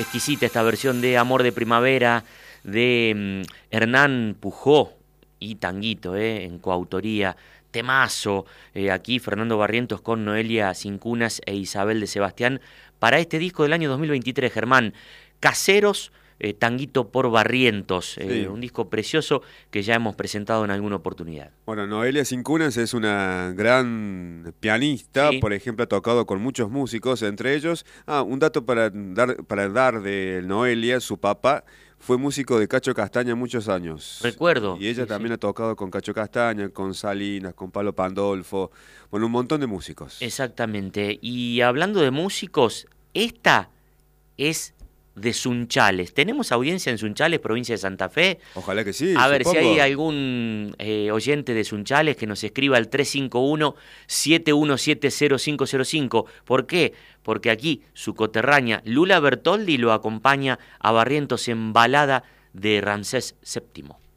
exquisita esta versión de Amor de Primavera de Hernán Pujó y Tanguito, en coautoría. Temazo, aquí Fernando Barrientos con Noelia Cincunas e Isabel de Sebastián para este disco del año 2023, Germán. Caseros, Tanguito por Barrientos, Sí. un disco precioso que ya hemos presentado en alguna oportunidad. Bueno, Noelia Cincunas es una gran pianista, Sí, por ejemplo, ha tocado con muchos músicos, entre ellos, un dato para dar de Noelia, su papá fue músico de Cacho Castaña muchos años, recuerdo, y ella sí, también sí. ha tocado con Cacho Castaña, con Salinas, con Palo Pandolfo, bueno, un montón de músicos. Exactamente. Y hablando de músicos, esta es de Sunchales. ¿Tenemos audiencia en Sunchales, provincia de Santa Fe? Ojalá que sí, A ver, si hay supongo. algún oyente de Sunchales que nos escriba al 351-717-0505. ¿Por qué? Porque aquí su coterránea Lula Bertoldi lo acompaña a Barrientos en Balada de Ramsés VII.